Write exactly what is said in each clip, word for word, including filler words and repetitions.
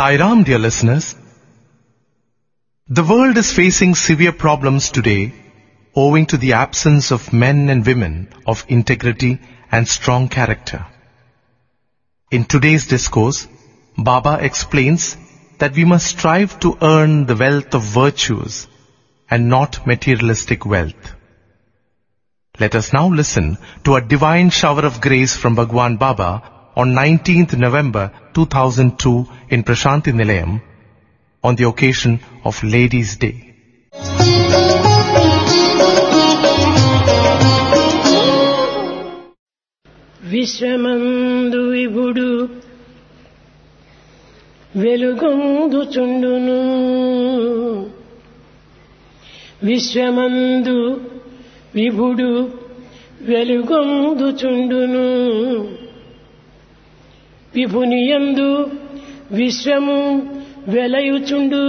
Sai Ram, dear listeners. The world is facing severe problems today owing to the absence of men and women of integrity and strong character. In today's discourse, Baba explains that we must strive to earn the wealth of virtues and not materialistic wealth. Let us now listen to a divine shower of grace from Bhagwan Baba on nineteenth November two thousand two in Prashanti Nilayam on the occasion of Ladies' Day. విశ్వమందు విభుడు వెలుగొందుచుండును విశ్వమందు విభుడు వెలుగొందుచుండును విభునియందు విశ్వము వెలయుచుండు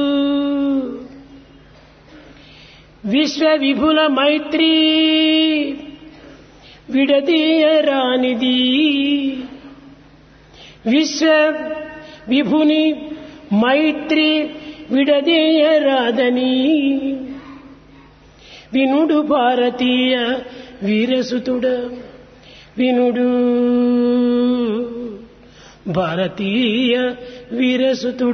విశ్వ విభుల మైత్రి విడదీయరానిది విశ్వ విభుని మైత్రి విడదీయరాదని వినుడు భారతీయ వీరసుతుడ వినుడు భారతీయ వీరసుతుడ.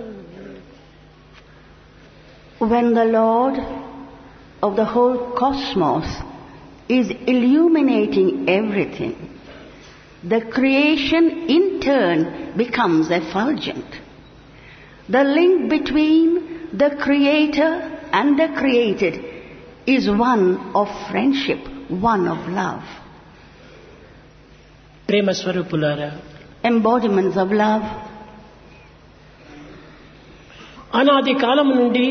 When the Lord of the whole cosmos is illuminating everything, the creation in turn becomes effulgent. The link between the Creator and the created is one of friendship, one of love. ప్రేమ స్వరూపులారా, embodiments of love. అనాది కాలం నుండి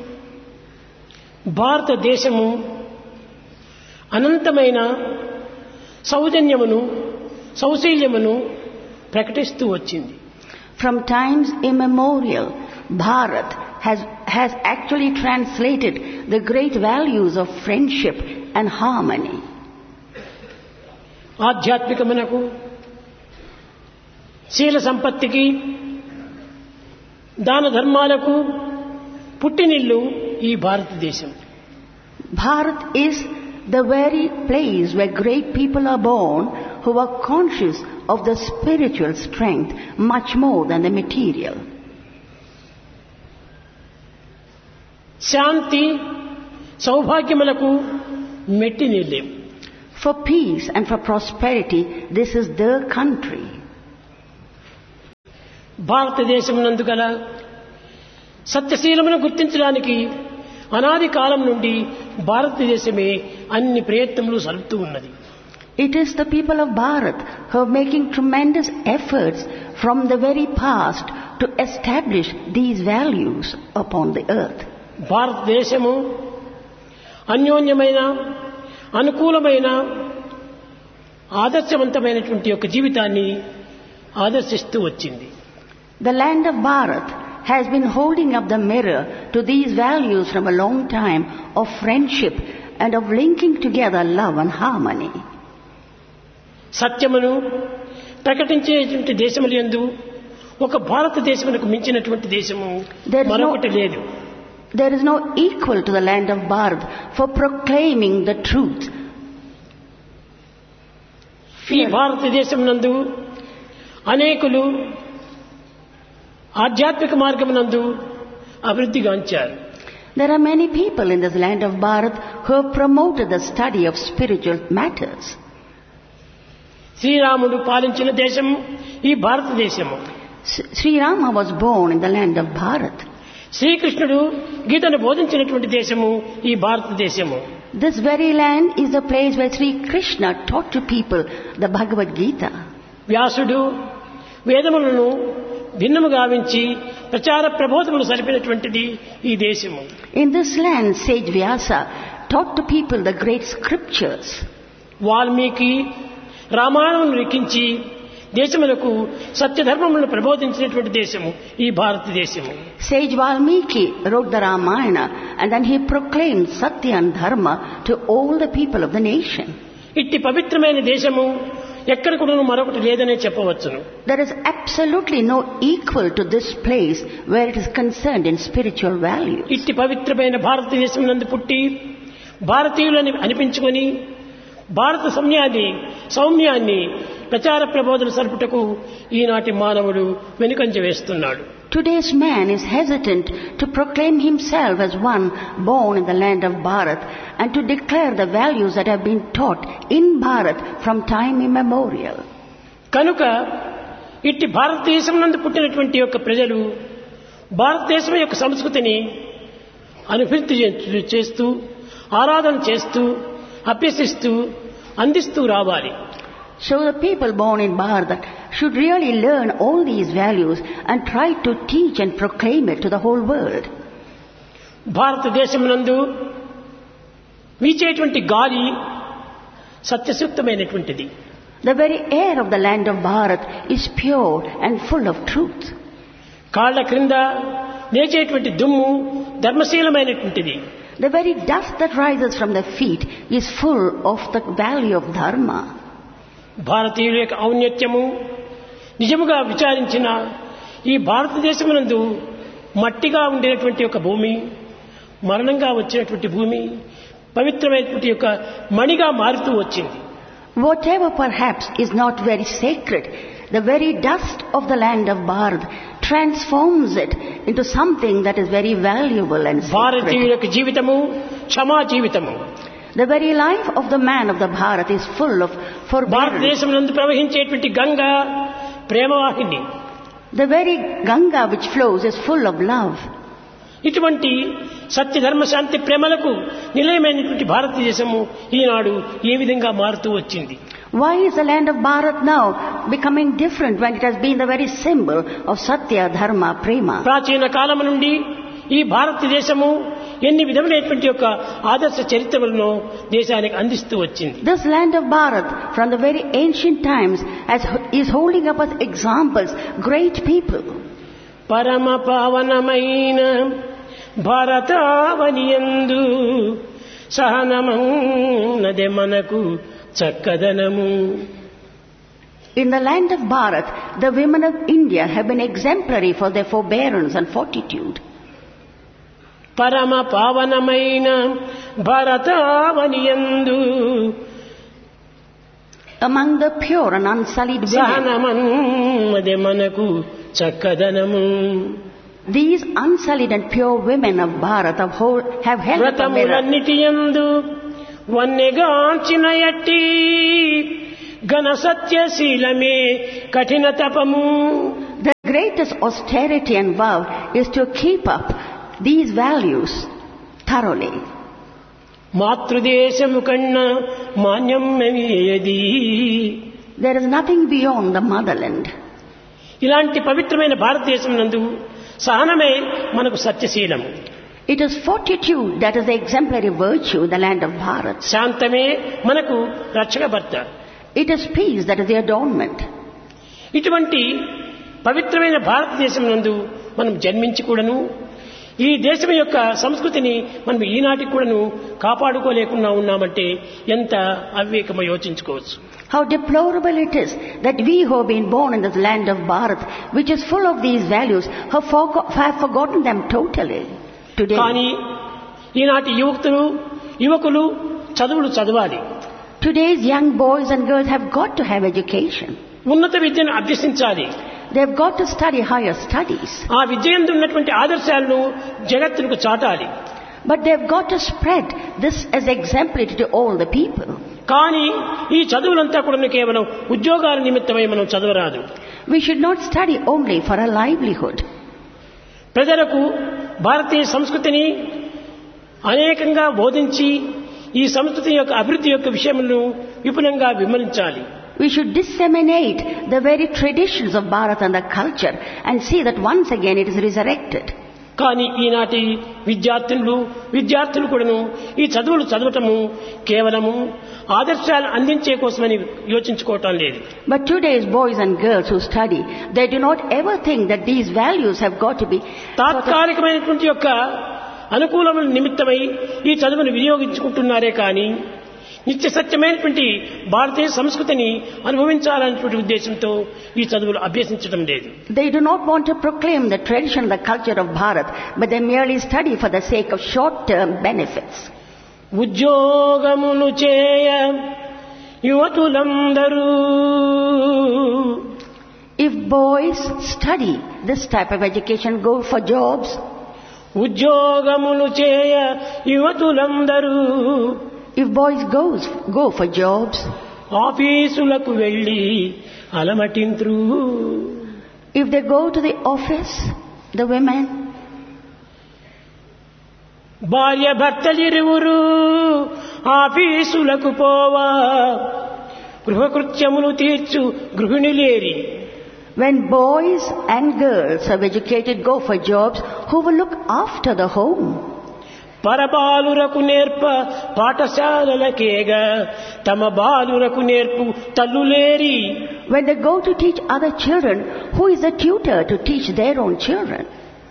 భారతదేశము అనంతమైన సౌజన్యమును సౌశీల్యమును ప్రకటిస్తూ వచ్చింది. From times immemorial, Bharat has, has actually translated the great values of friendship and harmony. ఆధ్యాత్మికమునకు, శీల సంపత్తికి, దాన ధర్మాలకు పుట్టినిల్లు ఈ భారతదేశం. Bharat is the very place where great people are born who are conscious of the spiritual strength much more than the material. Shanti సౌభాగ్యములకు మెట్టినిల్లే. For peace and for prosperity, this is the country. భారతదేశమునందు గల సత్యశీలమును గుర్తించడానికి అనాది కాలం నుండి భారతదేశమే అన్ని ప్రయత్నములు సలుపుతూ ఉన్నది. It is the people of Bharat who are making tremendous efforts from the very past to establish these values upon the earth. భారతదేశము అన్యోన్యమైన, అనుకూలమైన, ఆదర్శవంతమైనటువంటి యొక్క జీవితాన్ని ఆదర్శిస్తూ వచ్చింది. The land of Bharat has been holding up the mirror to these values from a long time of friendship and of linking together love and harmony. సత్యమును ప్రకటించేటువంటి దేశములందు ఒక భారతదేశమునకు మించినటువంటి దేశము మరొకటి లేదు. There is no equal to the land of Bharat for proclaiming the truth. ఈ భారతదేశమునందు అనేకులు ఆధ్యాత్మిక మార్గమునందు అభివృద్ధిగాంచారు. There are many people in this land of Bharat who have promoted the study of spiritual matters. శ్రీరాముడు పాలించిన దేశం ఈ భారతదేశము. Sri Rama was born in the land of Bharat. శ్రీకృష్ణుడు గీతను బోధించినటువంటి దేశము ఈ భారతదేశము. This very land is the place where Sri Krishna taught to people the Bhagavad Gita. వ్యాసుడు వేదములను భిన్నము గావించి ప్రచార ప్రబోధములు సరిపినటువంటిది ఈ దేశము. In this land, sage Vyasa taught to people the great scriptures. Valmiki రామాయణమును లిఖించి దేశములకు సత్యధర్మములను ప్రబోధించినటువంటి దేశము ఈ భారతదేశము. Sage Valmiki wrote the Ramayana and then he proclaimed Satya and Dharma to all the people of the nation. ఇట్టి పవిత్రమైన దేశము ఎక్కడ కూడా మరొకటి లేదనే చెప్పవచ్చును. There is absolutely no equal to this place where it is concerned in spiritual value. ఇట్టి పవిత్రమైన భారతదేశం నందు పుట్టి భారతీయులని అనిపించుకొని భారత సౌమ్యాన్ని సౌమ్యాన్ని ప్రచార ప్రబోధన సరుపుటకు ఈనాటి మానవుడు వెనుకంజ వేస్తున్నాడు. Today's man is hesitant to proclaim himself as one born in the land of Bharat and to declare the values that have been taught in Bharat from time immemorial. కనుక ఇట్టి భారతదేశం నందు పుట్టినటువంటి యొక్క ప్రజలు భారతదేశం యొక్క సంస్కృతిని అనుభూతి చేస్తూ ఆరాధన చేస్తూ అభ్యసిస్తూ అందిస్తూ రావాలి. So the people born in Bharat should really learn all these values and try to teach and proclaim it to the whole world. భారతదేశం నందు వీచేటువంటి గాలి సత్యసూక్తమైనటువంటిది. The very air of the land of Bharat is pure and full of truth. కాళ్ళ క్రింద లేచేటువంటి దుమ్ము ధర్మశీలమైనటువంటిది. The very dust that rises from the feet is full of the value of dharma. భారతీయుల యొక్క ఔన్నత్యము నిజముగా విచారించిన ఈ భారతదేశమునందు మట్టిగా ఉండేటువంటి ఒక భూమి మరణంగా వచ్చినటువంటి భూమి పవిత్రమైనటువంటి యొక్క మణిగా మారుతూ వచ్చింది. Whatever perhaps is not very sacred, the very dust of the land of Bharat transforms it into something that is very valuable and sacred. భారతీయుల యొక్క జీవితము క్షమా జీవితము. The very life of the man of the Bharat is full of forbearance. భారతదేశం నందు ప్రవహించేటువంటి Ganga ప్రేమవాహిని. The very Ganga which flows is full of love. ఇటువంటి సత్య ధర్మ శాంతి ప్రేమలకు నిలయమైనటువంటి భారతదేశము ఈనాడు ఏ విధంగా మారుతూ వచ్చింది? Why is the land of Bharat now becoming different when it has been the very symbol of Satya, Dharma, Prema? ప్రాచీన కాలం నుండి ఈ భారతదేశము ఎన్ని విధములైనటువంటి యొక్క ఆదర్శ చరిత్రలను దేశానికి అందిస్తూ వచ్చింది. This land of Bharat from the very ancient times as is holding up as examples great people. పరమ పావనమైన భారతావనియందు సహనమన్నదే మనకు చక్కదనము. In the land of Bharat, the women of India have been exemplary for their forbearance and fortitude. పరమ పావనమైన భారతావనియందు among the pure and unsullied women, సహనమన్నదే మనకు చక్కదనము. these unsullied and pure women of Bharat have, hold, have held up a mirror. వ్రతములన్నిటియందు వన్నెగాంచిన ఎట్టి ఘన సత్యశీలమే కఠిన తపము. The greatest austerity and vow is to keep up these values thoroughly. మాతృదేశము కన్నా మాన్యం ఏది? There is nothing beyond the motherland. ఇలాంటి పవిత్రమైన భారతదేశం నందు సహనమే మనకు సత్యశీలము. It is fortitude that is the exemplary virtue in the land of Bharat. శాంతమే మనకు రక్షక భర్త. It is peace that is the adornment. ఇటువంటి పవిత్రమైన భారతదేశం నందు మనం జన్మించి కూడాను ఈ దేశం యొక్క సంస్కృతిని మనం ఈనాటికి కూడాను కాపాడుకోలేకుండా ఉన్నామంటే ఎంత అవివేకమో యోచించుకోవచ్చు. How deplorable it is that we who have been born in this land of Bharat, which is full of these values, have, forgo- have forgotten them totally today. కానీ ఈనాటి యువకులు యువకులు చదువులు చదవాలి. Today's young boys and girls have got to have education. ఉన్నత విద్యను అభ్యసించాలి. They've got to study higher studies. ఆ విద్య యందు ఉన్నటువంటి ఆదర్శాలను జగత్తుకు చాటాలి. But they've got to spread this as exemplary to all the people. కానీ ఈ చదువులంతా కూడా కేవలం ఉద్యోగాల నిమిత్తమై మనం చదవరాదు. We should not study only for a livelihood. ప్రజలకు భారతీయ సంస్కృతిని అనేకంగా బోధించి ఈ సంస్కృతి యొక్క అభివృద్ధి యొక్క విషయములను విపులంగా విమర్శించాలి. We should disseminate the very traditions of Bharat and the culture and see that once again it is resurrected. కానీ ఈనాటి విద్యార్థులు విద్యార్థులు కూడాను ఈ చదువులు చదవటము కేవలము ఆదర్శాలు అందించే కోసమని యోచించుకోవటం లేదు. But today's boys and girls who study, they do not ever think that these values have got to be తాత్కాలికమైనటువంటి యొక్క అనుకూలమైన నిమిత్తమై ఈ చదువును వినియోగించుకుంటున్నారే కానీ నిత్య సత్యమైనటువంటి భారతీయ సంస్కృతిని అనుభవించాలనేటువంటి ఉద్దేశంతో ఈ చదువులు అభ్యసించడం లేదు. They do not want to proclaim the tradition, the culture of Bharat, but they merely study for the sake of short-term benefits. ఉద్యోగములు చేయ యువతులందరూ. If boys study this type of education, go for jobs. ఉద్యోగములు చేయ యువతులందరూ. If boys goes go for jobs, ఆఫీసులకు వెళ్ళి అలమటింత్రు. if they go to the office, the women, భార్య భర్తలిరువురు ఆఫీసులకు పోవా గృహకృత్యములు తీర్చు గృహిణులేరి. when boys and girls of educated go for jobs, who will look after the home? పరబాలురకు నేర్ప పాఠశాలలకేగా తమ బాలురకు నేర్పు తల్లులేరి. When they go to teach other children, who is the tutor to teach their own children?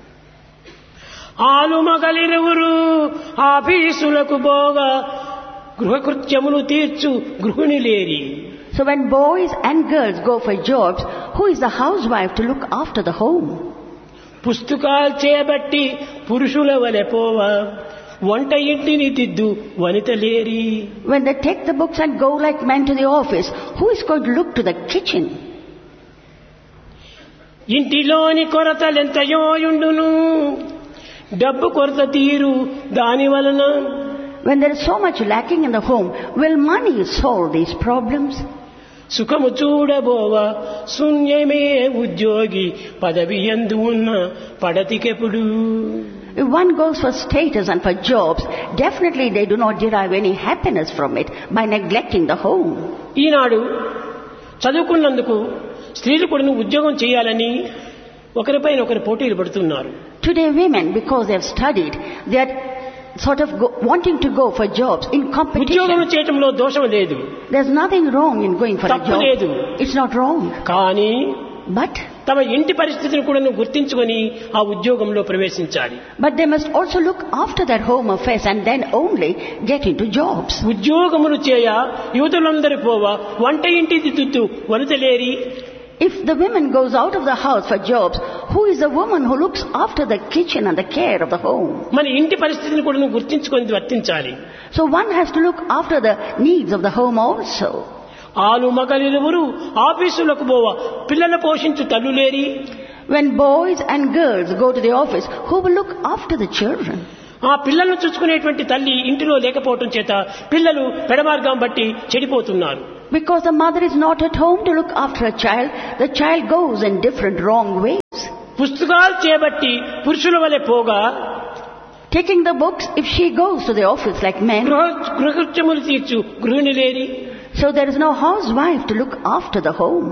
ఆలు మగలిరువురు ఆఫీసులకు పోగా గృహకృత్యములు తీర్చు గృహిణులేరి. So when boys and girls go for jobs, who is the housewife to look after the home? పుస్తకాలు చేపట్టి పురుషుల వలె పోవా వంట ఇంటిని దిద్దు వనితలేరి. When they take the books and go like men to the office, who is going to look to the kitchen? ఇంటిలోని కొరతలెంతయోయుండును డబ్బు కొరత తీరు దాని వలన. When there is so much lacking in the home, will money solve these problems? సుఖము చూడబోవా శూన్యమే ఉద్యోగి పదవి యందు ఉన్న పడతికెప్పుడు. If one goes for status and for jobs, definitely they do not derive any happiness from it by neglecting the home. ఈనాడు చదువుకున్నందుకు స్త్రీలు కూడా ఉద్యోగం చేయాలని ఒకరిపైన ఒకరు పోటీలు పడుతున్నారు. Today women, because they have studied, they are sort of go, wanting to go for jobs in competition. ఉద్యోగం చేయటంలో దోషం లేదు. There's nothing wrong in going for a తప్పు job. లేదు. It's not wrong. కానీ But తమ ఇంటి పరిస్థితిని కూడా గుర్తించుకొని ఆ ఉద్యోగంలో ప్రవేశించాలి. but they must also look after their home affairs and then only get into jobs. ఉద్యోగములు చేయ యువతులందరి పోవా వంట ఇంటి దిద్దు వనితలేరి. If the woman goes out of the house for jobs, who is the woman who looks after the kitchen and the care of the home? మన ఇంటి పరిస్థితిని కూడా గుర్తించుకొని వర్తించాలి. So one has to look after the needs of the home also. ఆలు మగలిరువురు ఆఫీసులకు పోవా పిల్లల పోషించు తల్లులేరి. When boys and girls go to the office, who will look after the children? ఆ పిల్లలను చూసుకునేటువంటి తల్లి ఇంటిలో లేకపోవటం చేత పిల్లలు పెడమార్గం బట్టి చెడిపోతున్నారు. Because the mother is not at home to look after a child, the child goes in different wrong ways. పుస్తకాలు చేపట్టి పురుషుల వలె పోగా Taking the books, if she goes to the office like men, గృహ గృహకృత్యములు తీర్చు గృహిణులేరి. so there is no housewife to look after the home.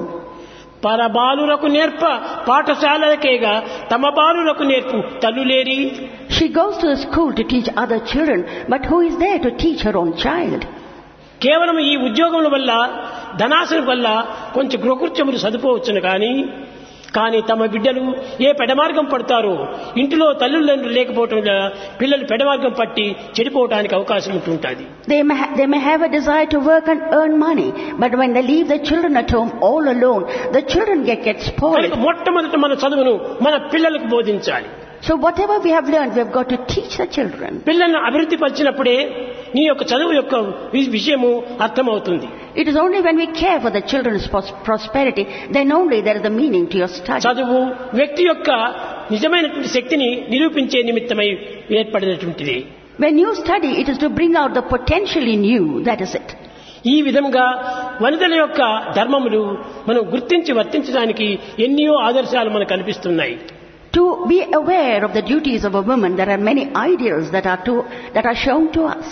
పరబాలులకు నేర్ప పాఠశాలలకేగా తమ బాలులకు నేర్పు తల్లులేరి. She goes to the school to teach other children, but who is there to teach her own child? కేవలం ఈ ఉద్యోగముల వల్ల ధనాశం వల్ల కొంచెం గృహకృత్యములు సదుపోవచ్చును కానీ కానీ తమ బిడ్డలు ఏ పెడమార్గం పడతారో ఇంటిలో తల్లులండ్రులు లేకపోవటం వల్ల పిల్లలు పెడమార్గం పట్టి చెడిపోవడానికి అవకాశం ఉంటుంటుంది. They may, ha- they may have a desire to work and earn money, but when they leave the children at home all alone, the children get, get spoiled. మొట్టమొదట మన చదువును మన పిల్లలకు బోధించాలి. So whatever we have learned, we have got to teach the children. పిల్లలను అభివృద్ధి పరిచినప్పుడే నీ యొక్క చదువు యొక్క విషయము అర్థమవుతుంది. It is only when we care for the children's pros- prosperity, then only there is the meaning to your study. చదువు వ్యక్తి యొక్క నిజమైనటువంటి శక్తిని నిరూపించే నిమిత్తమై ఏర్పడినటువంటిది. When you study, it is to bring out the potential in you, that is it. ఈ విధంగా వనితల యొక్క ధర్మములు మనం గుర్తించి వర్తించడానికి ఎన్నో ఆదర్శాలు మనకు కనిపిస్తున్నాయి. To be aware of the duties of a woman, there are many ideals that are to, that are shown to us.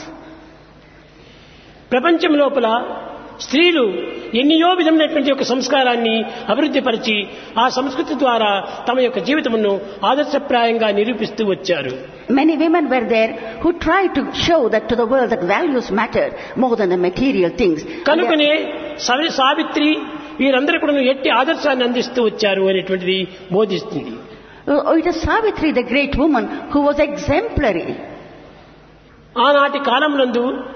ప్రపంచం లోపల స్త్రీలు ఎన్నో విధమైనటువంటి యొక్క సంస్కారాన్ని అభివృద్ధి పరిచి ఆ సంస్కృతి ద్వారా తమ యొక్క జీవితమును ఆదర్శప్రాయంగా నిరూపిస్తూ వచ్చారు. Many women were there who tried to show that to the world that values mattered more than the material things. కనుకనే సవి- సావిత్రి వీరందరూ కూడా ఎట్టి ఆదర్శాన్ని అందిస్తూ వచ్చారు అనేటువంటిది బోధిస్తుంది. Oh, it is Savitri, the great woman, who was exemplary. ఆనాటి కాలంలో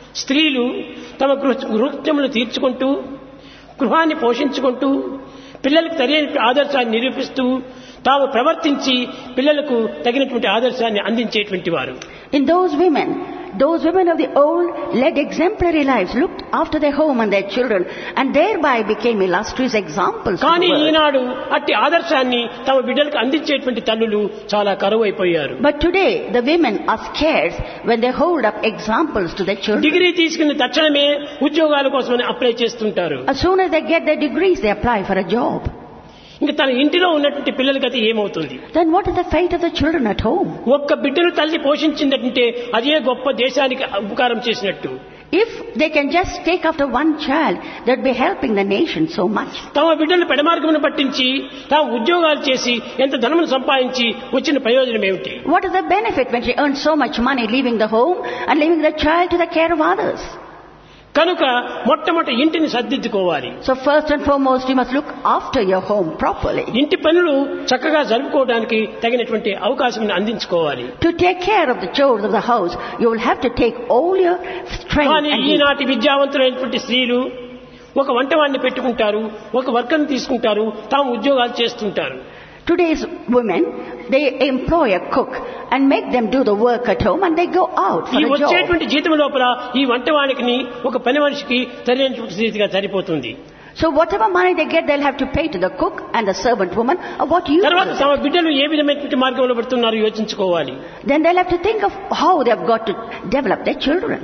స్త్రీలు తమ గృహత్యములు తీర్చుకుంటూ గృహాన్ని పోషించుకుంటూ పిల్లలకు సరైన ఆదర్శాన్ని నిరూపిస్తూ తాము ప్రవర్తించి పిల్లలకు తగినటువంటి ఆదర్శాన్ని అందించేటువంటి వారు. In those women, those women of the old led exemplary lives, looked after their home and their children, and thereby became illustrious examples. కానీ ఈనాడు అట్టి ఆదర్శాన్ని తమ బిడ్డలకు అందించేటువంటి తల్లులు చాలా కరువైపోయారు. But today the women are scarce when they hold up examples to their children. Degree తీసుకున్న తక్షణమే ఉద్యోగాల కోసమని అప్లై చేస్తుంటారు. As soon as they get their degrees, they apply for a job. ఇంకా తన ఇంటిలో ఉన్నటువంటి పిల్లల గతి ఏమవుతుంది? Then what is the fate of the children at home? ఒక్క బిడ్డను తల్లి పోషించిందంటే అదే గొప్ప దేశానికి ఉపకారం చేసినట్టు. If they can just take after one child, they'd be helping the nation so much. తమ బిడ్డలు పెడమార్గమును పట్టించి తాము ఉద్యోగాలు చేసి ఎంత ధనమును సంపాదించి వచ్చిన ప్రయోజనం ఏమిటి? What is the benefit when she earns so much money leaving the home and leaving the child to the care of others? కనుక మొట్టమొదటి ఇంటిని సర్దిద్దుకోవాలి. So first and foremost you must look after your home properly. ఇంటి పనులు చక్కగా జరుపుకోవడానికి తగినటువంటి అవకాశం అందించుకోవాలి. To take care of the chores of the house, you will have to take all your strength. కానీ ఈనాటి విద్యావంతులైనటువంటి స్త్రీలు ఒక వంటవాడిని పెట్టుకుంటారు, ఒక వర్కర్ని తీసుకుంటారు, తాము ఉద్యోగాలు చేస్తుంటారు. Today's women, they employ a cook and make them do the work at home and they go out for ఈ a job. వచ్చేటువంటి జీతం లోపల ఈ వంటవాడికి ఒక పని మనిషికి సరైనటువంటి స్థితిగా సరిపోతుంది. So whatever money they get, they'll have to pay to the cook and the servant woman of what you. తర్వాత తమ బిడ్డలు ఏ విధమైనటువంటి మార్గంలో పడుతున్నారు యోచించుకోవాలి. Then they'll have to think of how they have got to develop their children.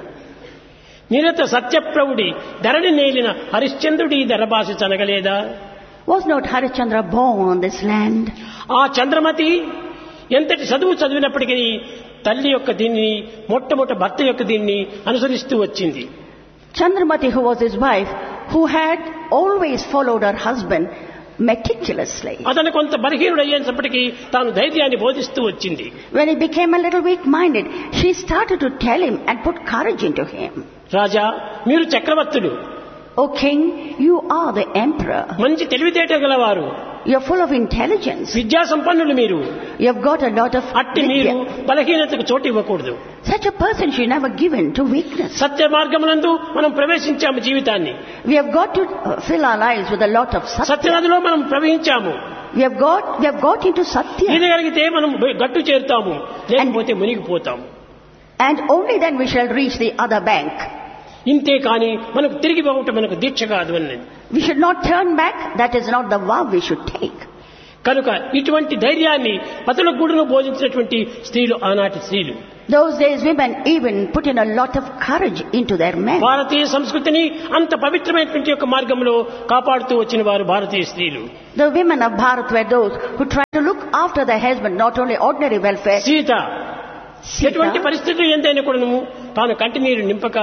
నిరత సత్యప్రవుడి Dharani నేలిన హరిశ్చంద్రుడి ధరభాష చనగలేదా? Was not Harishchandra born on this land? ఆ చంద్రమతి ఎంతటి చదువు చదివినప్పటికీ తల్లి యొక్క దీన్ని మొట్టమొదటి భర్త యొక్క దీన్ని అనుసరిస్తూ వచ్చింది. Chandramati, who was his wife, who had always followed her husband meticulously. అతను కొంత బలహీనుడు అయ్యేటప్పటికీ తాను ధైర్యాన్ని బోధిస్తూ వచ్చింది. When he became a little weak-minded, she started to tell him and put courage into him. రాజా, మీరు చక్రవర్తులు. O king, you are the emperor. మంచి తెలివితేట గలవారు. You are full of intelligence. విద్యా సంపన్నులు మీరు. You have got a lot of అట్టి మీరు బలహీనతకు చోటు ఇవ్వకూడదు. Such a person should never give in to weakness. సత్య మార్గమునందు మనం ప్రవేశించాము జీవితాన్ని. We have got to fill our lives with a lot of satya. సత్యనదిలో మనం ప్రవహించాము. We have got we have got into satya. ఈదగలిగితే మనం గట్టు చేరుతాము, లేకపోతే మునిగిపోతాము. And only then we shall reach the other bank. ఇంతే కానీ మనకు తిరిగి పోవటం మనకు దీక్ష కాదు అన్నది. We should not turn back. That is not the vow we should take. కనుక ఇటువంటి ధైర్యాన్ని పతుల గూడును బోధించినటువంటి స్త్రీలు ఆనాటి స్త్రీలు. Those days women even put in a lot of courage into their men. భారతీయ సంస్కృతిని అంత పవిత్రమైనటువంటి యొక్క మార్గంలో కాపాడుతూ వచ్చిన వారు భారతీయ స్త్రీలు. The women of Bharat were those who tried to look after their husband, not only ordinary welfare. Sita ఎటువంటి పరిస్థితులు ఎంతైనా కూడా తాను కంటినీరు నింపక,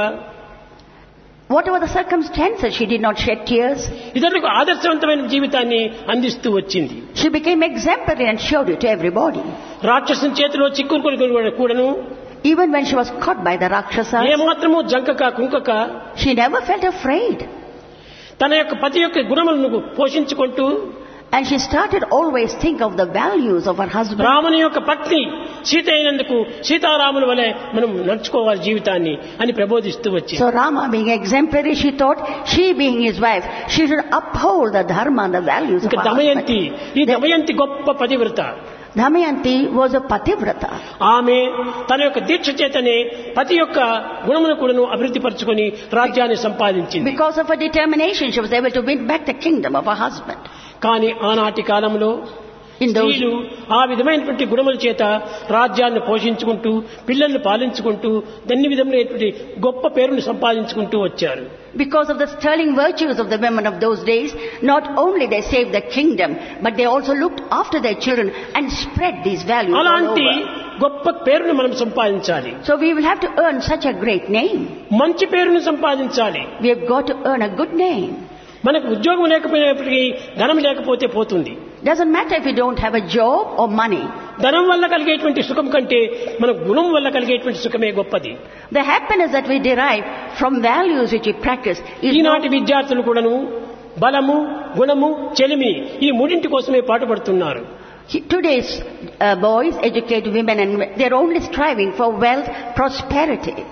whatever the circumstances, she did not shed tears. ఇతరులకు ఆదర్శవంతమైన జీవితాన్ని అందిస్తూ వచ్చింది. She became exemplary and showed it to everybody. రాక్షసుని చేతిలో చిక్కుకొని కూడాను, even when she was caught by the Rakshasas, ఏమాత్రము జంకక కుంకక, she never felt afraid. తన యొక్క పతి యొక్క గుణములను పోషించుకుంటూ, and she started always think of the values of her husband. రాముని యొక్క పత్ని సీత అయినందుకు సీతారాముల వలె మనం నడుచుకోవాలి జీవితాన్ని అని ప్రబోధిస్తూ వచ్చింది. So Rama being exemplary, she thought, she being his wife, she should uphold the dharma and the values of her Damayanti, husband. ఈ దమయంతి గొప్ప పతివ్రత. Damayanti was a pativrata. ఆమె తన యొక్క దీక్ష చేతనే పతి యొక్క గుణమును కూడాను అభివృద్ధి పరచుకొని రాజ్యాన్ని సంపాదించింది. Because of her determination, she was able to win back the kingdom of her husband. కానీ ఆనాటి కాలంలో స్త్రీలు ఆ విధమైనటువంటి గుణముల చేత రాజ్యాన్ని పోషించుకుంటూ పిల్లల్ని పాలించుకుంటూ అన్ని విధములైనటువంటి గొప్ప పేరును సంపాదించుకుంటూ వచ్చారు. Because of the sterling virtues of the women of those days, not only they saved the kingdom, but they also looked after their children and spread these values all అలాంటి over. గొప్ప పేరును మనం సంపాదించాలి. So we will have to earn such a great name. మంచి పేరును సంపాదించాలి. We have got to earn a good name. మనకు ఉద్యోగం లేకపోయినప్పటికీ ధనం లేకపోతే పోతుంది. Doesn't matter if you don't have a job or money. ధనం వల్ల కలిగేటువంటి సుఖం కంటే మన గుణం వల్ల కలిగేటువంటి సుఖమే గొప్పది. The happiness that we derive from values which we practice is ఈనాటి విద్యార్థులు కూడాను బలము, గుణము, చెలిమి ఈ మూడింటి కోసమే పాటుపడుతున్నారు. Today's uh, boys, educated women, and they're only striving for wealth, prosperity.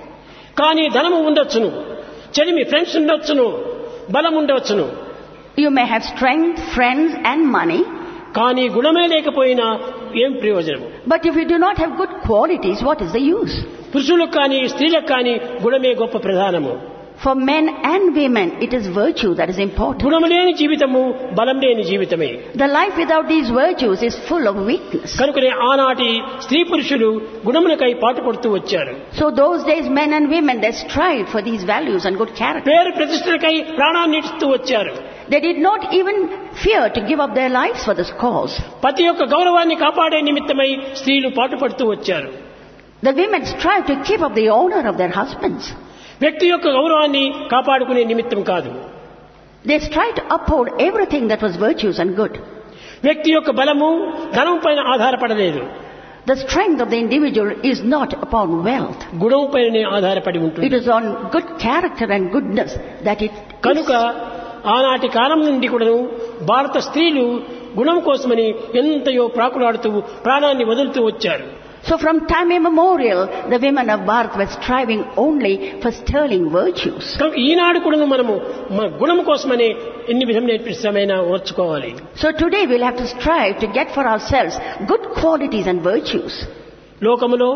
కానీ ధనము ఉండొచ్చును, చెలిమి ఫ్రెండ్స్ ఉండొచ్చును, బలం ఉండవచ్చును. You may have strength, friends and money. కానీ గుణమే లేకపోయినా ఏం ప్రయోజనము? But if you do not have good qualities, what is the use? పురుషులకు కానీ స్త్రీలకు కానీ గుణమే గొప్ప ప్రధానము. For men and women, it is virtue that is important. గుణము లేని జీవితము బలం లేని జీవితమే. The life without these virtues is full of weakness. కనుకనే ఆనాటి స్త్రీ పురుషులు గుణములకై పాటుపడుతూ వచ్చారు. So those days, men and women, they strived for these values and good character. పేరు ప్రతిష్టలకై ప్రాణాన్ని ఇస్తూ వచ్చారు. They did not even fear to give up their lives for this cause. పతి యొక్క గౌరవాన్ని కాపాడే నిమిత్తమై స్త్రీలు పాటుపడుతూ వచ్చారు. The women strive to keep up the honor of their husbands. వ్యక్తి యొక్క గౌరవాన్ని కాపాడుకునే నిమిత్తం కాదు. They strive to uphold everything that was virtues and good. వ్యక్తి యొక్క బలము ధనం పైన ఆధారపడలేదు. The strength of the individual is not upon wealth. గుణం పైనే ఆధారపడి ఉంటుంది. It is on good character and goodness that it కనుక ఆనాటి కాలం నుండి కూడాను భారత స్త్రీలు గుణం కోసమని ఎంతయో ప్రాకులాడుతూ ప్రాణాన్ని వదులుతూ వచ్చారు. So from time immemorial, the women of Bharat were striving only for sterling virtues. కనుక ఈనాడు కూడాను మనము మన గుణం కోసమని ఎన్ని విధమైన శ్రమైనా ఓర్చుకోవాలి. So today we'll have to strive to get for ourselves good qualities and virtues. లోకములో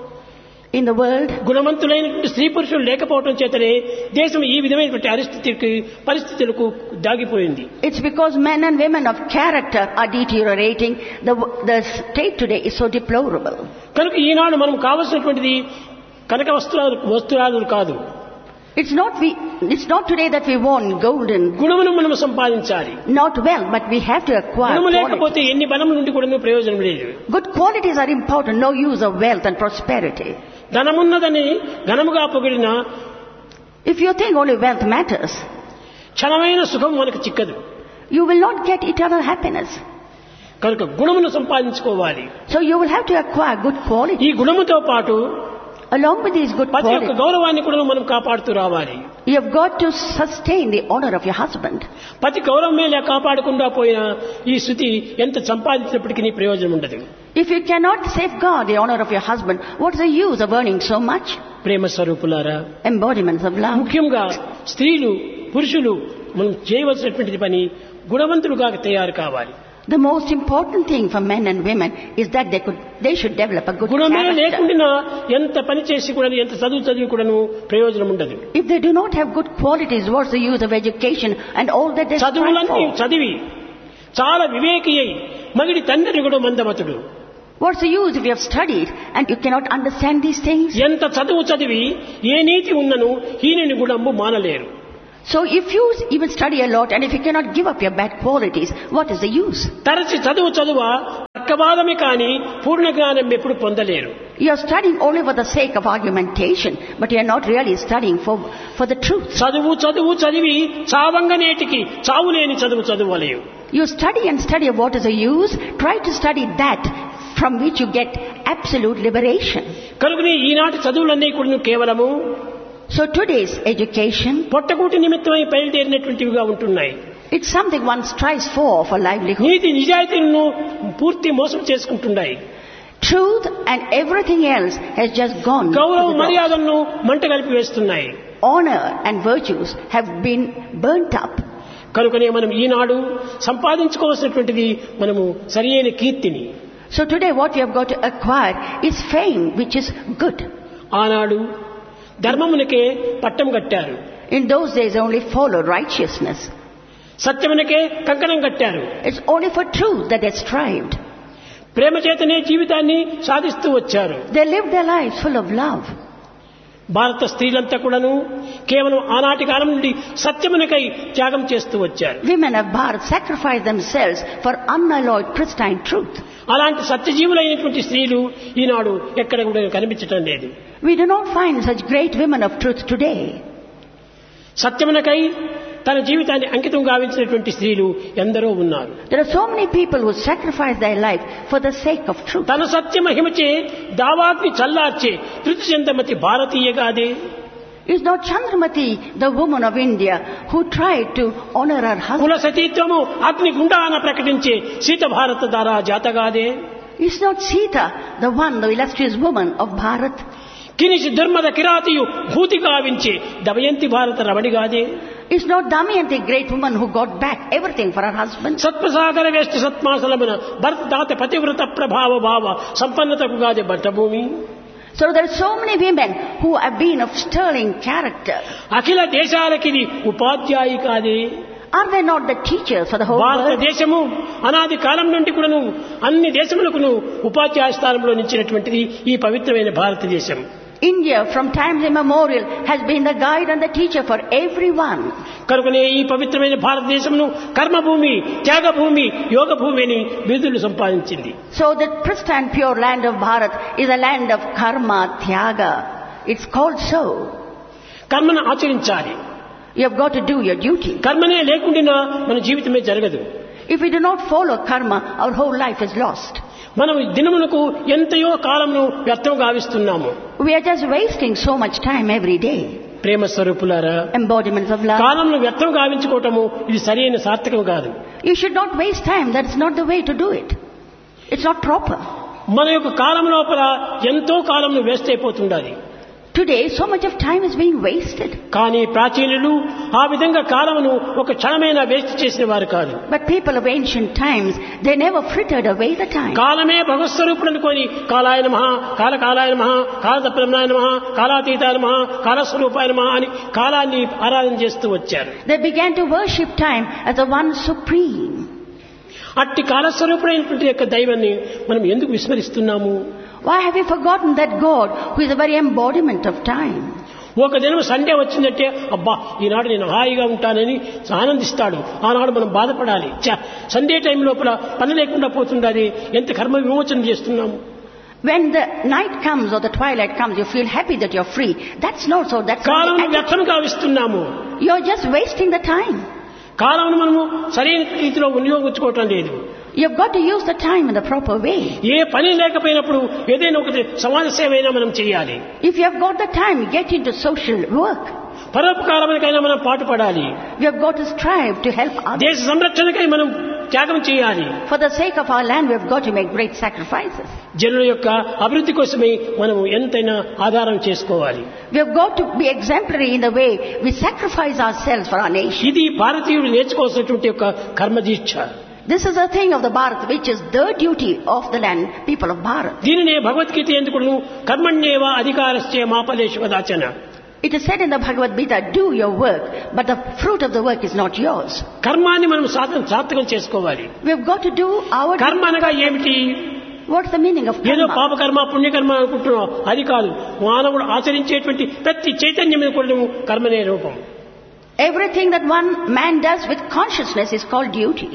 In the world, గుణవంతులైనటువంటి స్త్రీ పురుషులు లేకపోవడం చేతనే దేశం ఈ విధమైనటువంటి పరిస్థితికి పరిస్థితులకు దాగిపోయింది. it's because men and women of character are deteriorating. The, the state today is so deplorable. కనుక ఈనాడు మనం కావలసినటువంటిది కనక వస్తువులు వస్తువులు కాదు. It's not we. It's not today that we want golden, గుణమును మనం సంపాదించాలి. not wealth, but we have to acquire గుణము quality. లేకపోతే ఎన్ని బలం నుండి కూడా ప్రయోజనం లేదు. Good qualities are important. No use of wealth and prosperity. ధనమున్నదని ఘనముగా పొగిడిన If you think only wealth matters, క్షణమైన సుఖం మనకు చిక్కదు. you will not get eternal happiness. కనుక గుణమును సంపాదించుకోవాలి. So you will have to acquire good quality. ఈ గుణముతో పాటు Along with these good పతి యొక్క qualities, గౌరవాన్ని కూడా మనం కాపాడుతూ రావాలి. you have got to sustain the honor of your husband. పతి గౌరవమే లేక కాపాడకుండా పోయిన ఈ స్థితి ఎంత సంపాదించినప్పటికీ ప్రయోజనం ఉండదు. If you cannot safeguard the honor of your husband, what is the use of earning so much? ప్రేమ స్వరూపులారా, Embodiments of love. ముఖ్యంగా స్త్రీలు పురుషులు మనం చేయవలసినటువంటి పని గుణవంతులుగా తయారు కావాలి. The most important thing for men and women is that they could, they should develop a good గుణమే character. లేకుండా ఎంత పని చేసి కూడా ఎంత చదువు చదివి కూడాను ప్రయోజనం ఉండదు. If they do not have good qualities, what's the use of education and all that they strive చదువులన్నీ for? చదివి చాలా వివేకి అయి మగిడి తండ్రి కూడా మందమతుడు. What's the use if you have studied and you cannot understand these things? ఎంత చదువు చదివి ఏ నీతి ఉన్నను హీనుని గుణంబు మానలేరు. So if you even study a lot and if you cannot give up your bad qualities, what is the use? తరచి చదువు చదువ తర్కవాదమే కానీ పూర్ణ జ్ఞానం ఎప్పుడు పొందలేరు. You are studying only for the sake of argumentation, but you are not really studying for, for the truth. చదువు చదువు చదివి చావంగనేటికి చావులేని చదువు చదువలేవు. You study and study what is the use? Try to study that from which you get absolute liberation. కనుకనే ఈనాటి చదువులన్నీ కూడా కేవలము So today's education, పొట్టకూటి నిమిత్తమై బయలుదేరినటువంటివిగా ఉంటున్నాయి. it's something one strives for, for livelihood. నీతి నిజాయితీలను పూర్తి మోసం చేసుకుంటున్నాయి. Truth and everything else has just gone. to గౌరవ the dogs. మర్యాదలను మంట కలిపి వేస్తున్నాయి. Honor and virtues have been burnt up. కనుకనే మనం ఈనాడు సంపాదించుకోవాల్సినటువంటిది మనము సరియైన కీర్తిని. So today what we have got to acquire is fame, which is good. ఆనాడు ధర్మమునకే పట్టం కట్టారు. In those days they only followed righteousness. సత్యమునకే కంకణం కట్టారు. It's only for truth that they strived. ప్రేమ చేతనే జీవితాన్ని సాధిస్తూ వచ్చారు. They lived their lives full of love. భారత స్త్రీలంతా కూడాను కేవలం ఆనాటి కాలం నుండి సత్యమునకై త్యాగం చేస్తూ వచ్చారు. Women of Bharat sacrificed themselves for unalloyed pristine truth. అలాంటి సత్యజీవులైనటువంటి స్త్రీలు ఈనాడు ఎక్కడ కూడా కనిపించటం లేదు. We do not find such great women of truth today. సత్యమునకై తన జీవితాన్ని అంకితం గావించినటువంటి స్త్రీలు ఎందరో ఉన్నారు. There are so many people who sacrifice their life for the sake of truth. తన సత్య మహిమచే దావాగ్ని చల్లార్చే Tritiya చెందమతి భారతీయగాదే. Is not Chandramati the woman of India who tried to honor her husband? కుల సతీత్వము అగ్ని గుండాన ప్రకటించే సీత భారత దారా జాతగాదే. Is not Sita the one, the illustrious woman of Bharat? కినిసి దుర్మద కిరాతియు భూతి గావించే Damayanti భారత రమణిగాదే. Is not Damayanti a great woman who got back everything for her husband? సత్ప్రసాగర వేష్ట సత్మాసలమున భరత దాత పతివ్రత ప్రభావ భావ సంపన్నతకు Gade భట్టభూమి. So there are so many women who have been of sterling character. అఖిల దేశాలకిది ఉపాధ్యాయి కాదే. Are they not the teachers for the whole world? భారతదేశము అనాది కాలం నుండి కూడాను అన్ని దేశములకు ఉపాధ్యాయ స్థానంలో నిలిచినటువంటిది ఈ పవిత్రమైన భారతదేశం. India from times immemorial has been the guide and the teacher for everyone. కనుకనే ఈ పవిత్రమైన భారతదేశమును కర్మభూమి, త్యాగభూమి, యోగ భూమి అని బిరుదులు సంపాదించింది. So the pristine pure land of Bharat is a land of karma, tyaga. It's called so. కర్మను ఆచరించాలి. You have got to do your duty. కర్మనే లేకుండా మన జీవితమే జరగదు. If we do not follow karma, our whole life is lost. మనం దినమునకు ఎంతయో కాలంను వ్యర్థం గావిస్తున్నాము. We are just wasting so much time every day. ప్రేమ స్వరూపులారా, Embodiments of love. కాలంను వ్యర్థం గావించుకోవటము ఇది సరైన సార్థకం కాదు. You should not waste time. That's not the way to do it. It's not proper. మన యొక్క కాలం లోపల ఎంతో కాలంను waste అయిపోతుండాలి. Today, so much of time is being wasted. కానీ ప్రాచీనులు ఆ విధంగా కాలమును ఒక క్షణమైనా వేస్ట్ చేసిన వారు కాదు. But people of ancient times, they never frittered away the time. కాలమే భగవత్ స్వరూపుడు అనుకొని కాలాయ నమః, కాల కాలాయ నమః, కాలతప్రమణాయ నమః, కాలాతీతాయ నమః, కాలస్వరూపాయ నమః అని కాలాన్ని ఆరాధన చేస్తూ వచ్చారు. They began to worship time as the one supreme. అట్టి కాలస్వరూపుడైనటువంటి యొక్క దైవాన్ని మనం ఎందుకు విస్మరిస్తున్నాము? Why have we forgotten that God who is the very embodiment of time? ఒక దినం సండే వచ్చిందంటే అబ్బా ఈనాడు నేను హాయిగా ఉంటానని ఆనందిస్తాడు. ఆనాడు మనం బాధపడాలి. సండే టైం లోపల పని లేకుండా పోతుండాలి, ఎంత కర్మ విమోచన చేస్తున్నాము. When the night comes or the twilight comes, you feel happy that you're free. That's not so. That's కాలం వ్యర్థం గావిస్తున్నాము. You're just wasting the time. కాలంను మనము సరైన రీతిలో వినియోగించుకోవటం లేదు. You've got to use the time in the proper way. ఏ పని లేకపోయినప్పుడు ఏదైనా ఒకటి సమాజ సేవ అయినా మనం చేయాలి. If you have got the time, get into social work. పరోపకారానికైనా మనం పాటుపడాలి. We have got to strive to help others. దేశ సంరక్షణకై మనం త్యాగం చేయాలి. For the sake of our land, we have got to make great sacrifices. జనుల యొక్క అభివృద్ధి కోసమే మనం ఎంతైనా ఆధారం చేసుకోవాలి. We have got to be exemplary in the way we sacrifice ourselves for our nation. ఇది భారతీయులు నేర్చుకోవాల్సినటువంటి యొక్క కర్మదీక్ష. This is a thing of the Bharat, which is the duty of the land, people of Bharat. దీనినే భగవద్గీత ఎందుకును కర్మణ్యేవ అధికారస్య మా ఫలేషు వదాచన. It is said in the Bhagavad Gita, do your work, but the fruit of the work is not yours. కర్మాన్ని మనం సార్థకం చేసుకోవాలి. We have got to do our duty. కర్మ అనగా ఏమిటి? What's the meaning of ఏదో karma? పాపకర్మ పుణ్యకర్మ అనుకుంటున్నాం, అది కాదు. మానవుడు ఆచరించేటువంటి ప్రతి చైతన్యం కూడా కర్మనే రూపం. Everything that one man does with consciousness is called duty.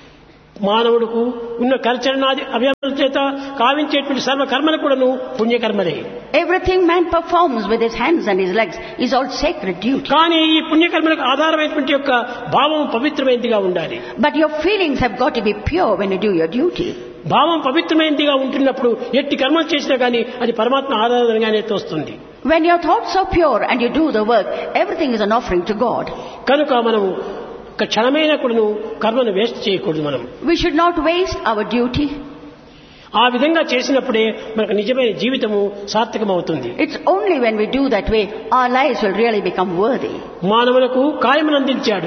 మానవుడుకు ఉన్న కర్చరణాది అభ్యాసాల చేత కావించేటువంటి సర్వ కర్మలు కూడాను పుణ్యకర్మలే. Everything man performs with his hands and his legs is all sacred duty. కానీ ఈ పుణ్యకర్మలకు ఆధారమైనటువంటి యొక్క భావం పవిత్రమైనదిగా ఉండాలి. But your feelings have got to be pure when you do your duty. భావం పవిత్రమైనదిగా ఉంటున్నప్పుడు ఎట్టి కర్మలు చేసినా కానీ అది పరమాత్మ ఆరాధనగానే తోస్తుంది. When your thoughts are pure and you do the work, everything is an offering to God. కనుక మనము ఒక క్షణమైన కూడాను కర్మను వేస్ట్ చేయకూడదు. మనం We should not waste our duty. ఆ విధంగా చేసినప్పుడే మనకు నిజమైన జీవితము సార్థకమవుతుంది. It's only when we do that way our lives will really become worthy. మానవులకు కాయమును అందించాడు.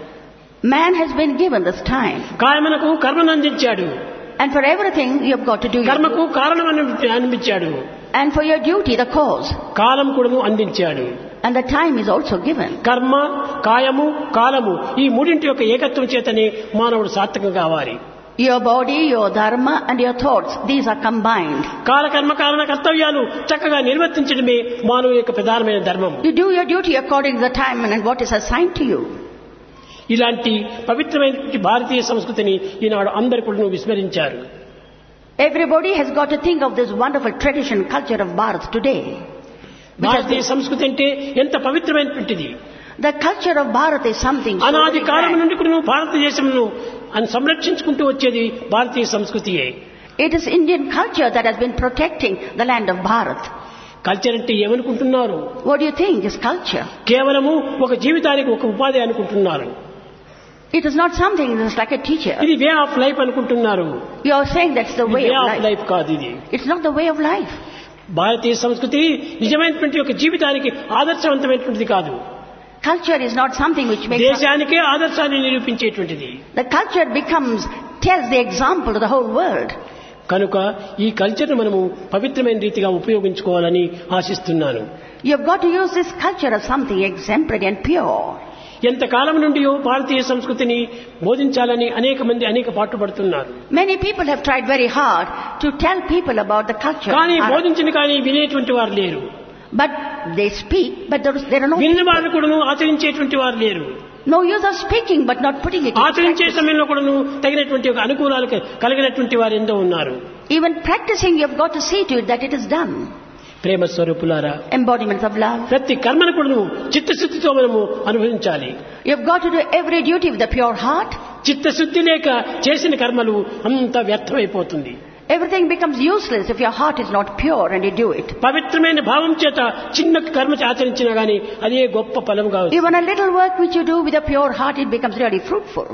Man has been given this time. కాయమునకు కర్మను అందించాడు. And for everything you have got to do your కర్మకు కారణం అనిపించాడు. And for your duty the cause. కాలం కూడాను అందించాడు. And the time is also given. కర్మ, కాయము, కాలము ఈ మూడింటి యొక్క ఏకత్వం చేతనే మానవుడు సార్థకం కావాలి. Your body, your dharma and your thoughts, these are combined. కాల కర్మ కారణ కర్తవ్యాలు చక్కగా నిర్వర్తించడమే మానవుని యొక్క ప్రధానమైన ధర్మం. You do your duty according to the time and what is assigned to you. ఇలాంటి పవిత్రమైన భారతీయ సంస్కృతిని ఈనాడు అందరూ కూడా విస్మరించారు. Everybody has got to think of this wonderful tradition, culture of Bharat today. భారతీయ సంస్కృతి అంటే ఎంత పవిత్రమైనటువంటిది. The culture of Bharat is something so అనాది very కాలం grand. నుండి కూడా భారతదేశంను సంరక్షించుకుంటూ వచ్చేది భారతీయ సంస్కృతియే. It is Indian culture that has been protecting the land of Bharat. Culture అంటే ఏమనుకుంటున్నారు? What do you think is culture? కేవలము ఒక జీవితానికి ఒక ఉపాధి అనుకుంటున్నారు. It is not something that's like a teacher. ఇది వే ఆఫ్ లైఫ్ అనుకుంటున్నారు. You are saying that's the way way of of life. Life కాదు ఇది. It's not the way of life. భారతీయ సంస్కృతి నిజమైనటువంటి ఒక జీవితానికి ఆదర్శవంతమైనటువంటిది కాదు. Culture is not something which makes... దేశానికే ఆదర్శాన్ని నిరూపించేటువంటిది. The culture becomes, tells the example to the whole world. కనుక ఈ కల్చర్ను మనము పవిత్రమైన రీతిగా ఉపయోగించుకోవాలని ఆశిస్తున్నాను. You've got to use this culture as something exemplary and pure. ఎంతకాలం నుండి భారతీయ సంస్కృతిని బోధించాలని అనేక మంది అనేక పాటుపడుతున్నారు. Many people have tried very hard to tell people about the culture. కానీ బోధించిన కానీ వినేటువంటి వారు లేరు. But they speak, but there, there are no... విన్న వారు కూడాను ఆచరించేటువంటి వారు లేరు. No use of speaking, but not putting it in ఆచరించే practice. సమయంలో కూడాను తగినటువంటి ఒక అనుకూలాలు కలిగినటువంటి వారు ఎంతో ఉన్నారు. Even practicing, you've got to see to it that it is done. ప్రేమ స్వరూపులారా, Embodiments of love. ప్రతి కర్మను కూడాను చిత్తశుద్ధితో మనము అనుభవించాలి. You've got to do every duty with a pure heart. చిత్తశుద్ధి లేక చేసిన కర్మలు అంతా వ్యర్థమైపోతుంది. Everything becomes useless if your heart is not pure and you do it. పవిత్రమైన భావం చేత చిన్న కర్మ ఆచరించినా గానీ అదే గొప్ప ఫలం కావచ్చు. Even a little work which you do with a pure heart, it becomes really fruitful.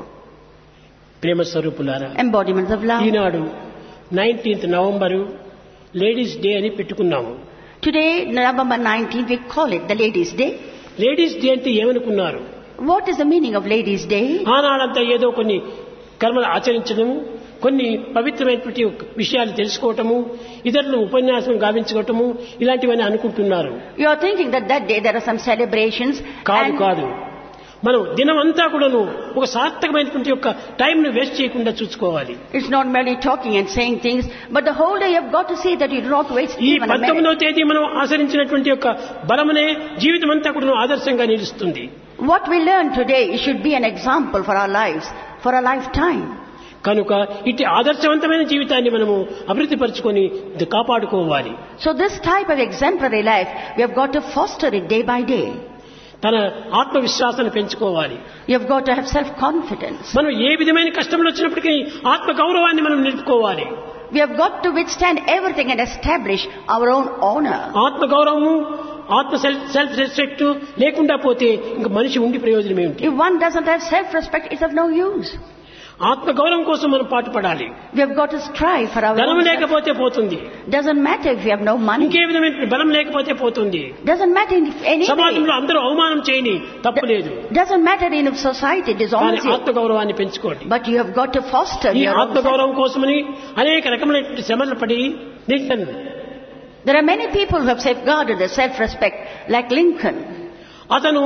ప్రేమ స్వరూపులారా, Embodiments of love. Eenadu nineteenth November ladies day అని పెట్టుకున్నాము. Today, November nineteenth, we call it the Ladies' Day. Ladies day అంటే ఏమనుకున్నారు? What is the meaning of Ladies' Day? ఆనాడంతా ఏదో కొన్ని కర్మలు ఆచరించడము, కొన్ని పవిత్రమైనటువంటి విషయాలు తెలుసుకోవటము, ఇతరులను ఉపన్యాసం గావించుకోవటము, ఇలాంటివన్నీ అనుకుంటున్నారు. You are thinking that that day there are some celebrations. కాదు కాదు, మనం దినమంతా కూడాను ఒక సార్థకమైనటువంటి యొక్క టైం ను వేస్ట్ చేయకుండా చూసుకోవాలి. It's not merely talking and saying things, but the whole day you've got to see that you do not waste ఈ even a minute. పంతొమ్మిదవ తేదీ మనం ఆచరించినటువంటి యొక్క బలమునే జీవితం అంతా కూడా ఆదర్శంగా నిలుస్తుంది. What we learn today should be an example for our lives, for a lifetime. కనుక ఇట్టి ఆదర్శవంతమైన జీవితాన్ని మనము అభివృద్ధి పరుచుకొని కాపాడుకోవాలి. So this type of exemplary life, we have got to foster it day by day. తన ఆత్మవిశ్వాసాన్ని పెంచుకోవాలి. You have got to have self-confidence. మనం ఏ విధమైన కష్టములు వచ్చినప్పటికీ ఆత్మ గౌరవాన్ని మనం నిలుపుకోవాలి. We have got to withstand everything and establish our own honor. ఆత్మ గౌరవము, ఆత్మ సెల్ఫ్ రెస్పెక్ట్ లేకుండా పోతే ఇంకా మనిషి ఉండి ప్రయోజనం ఏమిటి? If one doesn't have self-respect, it's of no use. ఆత్మ గౌరవం కోసం మనం పాటుపడాలి. We have got to strive for our ధనం own self. లేకపోతే పోతుంది. Doesn't matter if you have no money. ఇంకే విధమైన బలం లేకపోతే పోతుంది. Doesn't matter if any. సమాజంలో అందరూ అవమానం చేయని తప్పులేదు. Doesn't matter in society, dishonor you. ఆత్మ గౌరవాన్ని పెంచుకోండి. But you have got to foster ఈ your own ఆత్మ self. గౌరవం కోసమని అనేక రకమైనటువంటి శ్రమలు పడి నిల్చొని There are many people who have safeguarded their self-respect, like Lincoln. అతను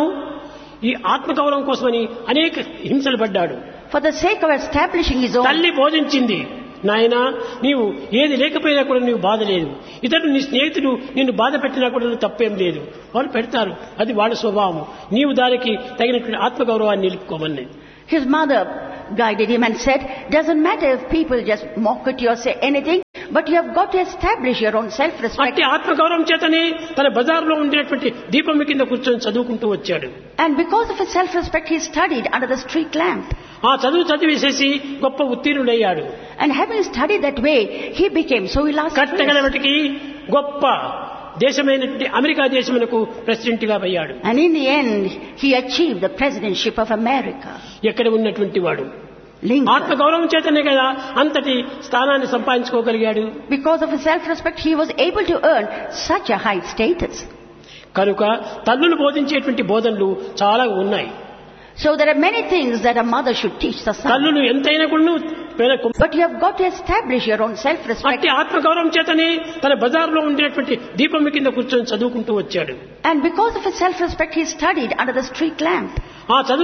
ఈ ఆత్మ గౌరవం కోసమని అనేక హింసలు పడ్డాడు. For the sake of establishing his own. తల్లి బోధించింది, నాయనా నీవు ఏది లేకపోయినా కూడా నీవు బాధ లేదు, ఇతరులు నీ స్నేహితులు నిన్ను బాధ పెట్టినా కూడా నువ్వు తప్పేం లేదు, వాళ్ళు పెడతారు, అది వాళ్ళ స్వభావం, నీవు దానికి తగినటువంటి ఆత్మగౌరవాన్ని నిలుపుకోమని. His mother guided him and said, doesn't matter if people just mock at you or say anything, but you have got to establish your own self-respect. అట్టి ఆత్మగౌరవం చేతనే తన బజార్లో ఉండేటువంటి దీపం కింద కూర్చొని చదువుకుంటూ వచ్చాడు. And because of his self-respect, he studied under the street lamp. ఆ చదువు చదివేసేసి గొప్ప ఉత్తీర్ణుడయ్యాడు. And having studied that way, he became so illustrious. కట్టగలవటికి గొప్ప దేశమైనటువంటి అమెరికా దేశమునకు ప్రెసిడెంట్ గా అయ్యాడు. And in the end, he achieved the presidentship of America. ఎక్కడ ఉన్నటువంటి వాడు Lincoln. ఆత్మగౌరవం చేతనే కదా అంతటి స్థానాన్ని సంపాదించుకోగలిగాడు. Because of his self-respect, he was able to earn such a high status. కనుక తల్లులు బోధించేటువంటి బోధనలు చాలా ఉన్నాయి. So there are many things that a mother should teach the son. తల్లులు ఎంతైనా కూడా But you have got to establish your own self-respect. అట్టి ఆత్మగౌరవం చేతనే తన బజార్లో ఉండేటువంటి దీపం కింద కూర్చొని చదువుకుంటూ వచ్చాడు. And because of his self-respect, he studied under the street lamp. ఆ చదువు